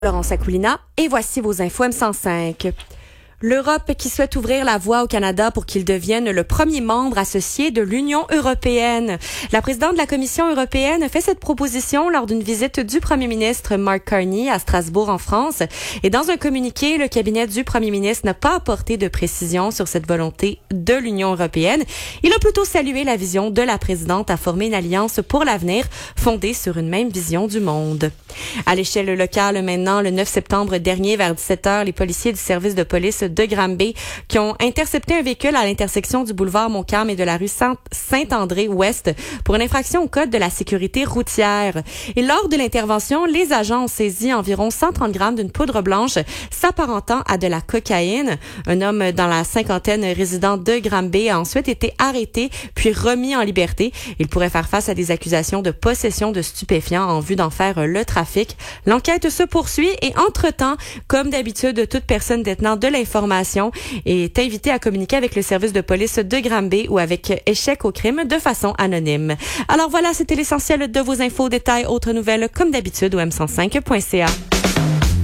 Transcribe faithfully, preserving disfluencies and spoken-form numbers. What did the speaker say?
Laurence Akulina, et voici vos infos M cent cinq. L'Europe qui souhaite ouvrir la voie au Canada pour qu'il devienne le premier membre associé de l'Union européenne. La présidente de la Commission européenne fait cette proposition lors d'une visite du premier ministre Mark Carney à Strasbourg en France. Et dans un communiqué, le cabinet du premier ministre n'a pas apporté de précision sur cette volonté de l'Union européenne. Il a plutôt salué la vision de la présidente à former une alliance pour l'avenir fondée sur une même vision du monde. À l'échelle locale maintenant, le neuf septembre dernier, vers dix-sept heures, les policiers du service de police de Granby qui ont intercepté un véhicule à l'intersection du boulevard Montcalm et de la rue Saint-André-Ouest pour une infraction au code de la sécurité routière. Et lors de l'intervention, les agents ont saisi environ cent trente grammes d'une poudre blanche s'apparentant à de la cocaïne. Un homme dans la cinquantaine résident de Granby a ensuite été arrêté puis remis en liberté. Il pourrait faire face à des accusations de possession de stupéfiants en vue d'en faire le trafic. L'enquête se poursuit et entre-temps, comme d'habitude, toute personne détenant de l'information est invitée à communiquer avec le service de police de Granby ou avec Échec au crime de façon anonyme. Alors voilà, c'était l'essentiel de vos infos, détails, autres nouvelles comme d'habitude au m cent cinq point c a.